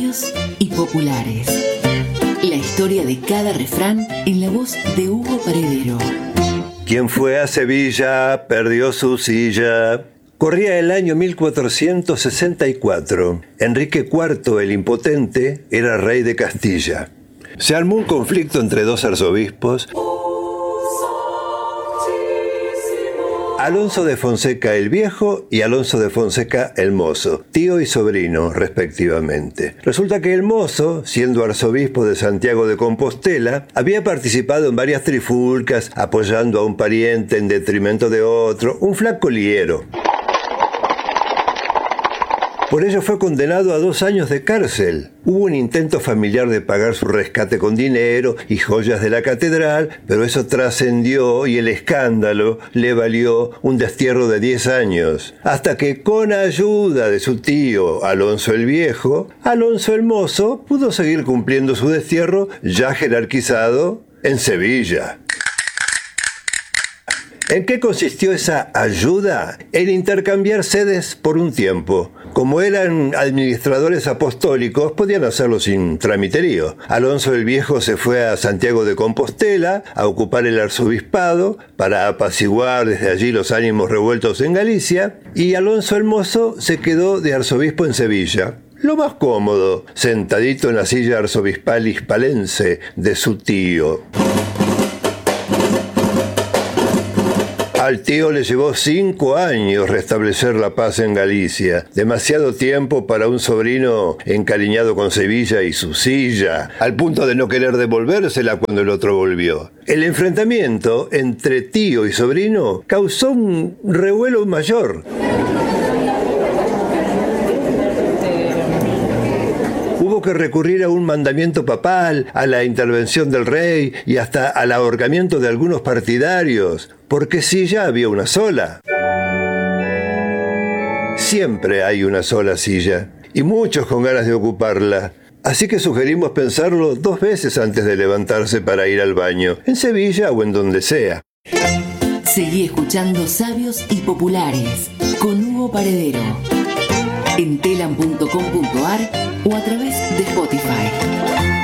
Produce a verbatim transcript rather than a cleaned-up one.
Sabios y populares. La historia de cada refrán en la voz de Hugo Paredero. Quien fue a Sevilla perdió su silla. Corría el año mil cuatrocientos sesenta y cuatro. Enrique cuarto el Impotente era rey de Castilla. Se armó un conflicto entre dos arzobispos. Alonso de Fonseca el Viejo y Alonso de Fonseca el Mozo, tío y sobrino, respectivamente. Resulta que el Mozo, siendo arzobispo de Santiago de Compostela, había participado en varias trifulcas, apoyando a un pariente en detrimento de otro, un flaco liero. Por ello fue condenado a dos años de cárcel. Hubo un intento familiar de pagar su rescate con dinero y joyas de la catedral, pero eso trascendió y el escándalo le valió un destierro de diez años. Hasta que con ayuda de su tío Alonso el Viejo, Alonso el Mozo pudo seguir cumpliendo su destierro ya jerarquizado en Sevilla. ¿En qué consistió esa ayuda? En intercambiar sedes por un tiempo. Como eran administradores apostólicos, podían hacerlo sin tramiterío. Alonso el Viejo se fue a Santiago de Compostela a ocupar el arzobispado para apaciguar desde allí los ánimos revueltos en Galicia, y Alonso el Mozo se quedó de arzobispo en Sevilla. Lo más cómodo, sentadito en la silla arzobispal hispalense de su tío. Al tío le llevó cinco años restablecer la paz en Galicia. Demasiado tiempo para un sobrino encariñado con Sevilla y su silla, al punto de no querer devolvérsela cuando el otro volvió. El enfrentamiento entre tío y sobrino causó un revuelo mayor. Hubo que recurrir a un mandamiento papal, a la intervención del rey y hasta al ahorcamiento de algunos partidarios, porque silla había una sola. Siempre hay una sola silla, y muchos con ganas de ocuparla. Así que sugerimos pensarlo dos veces antes de levantarse para ir al baño, en Sevilla o en donde sea. Seguí escuchando Sabios y Populares con Hugo Paredero en telam punto com punto ar o a través de Spotify.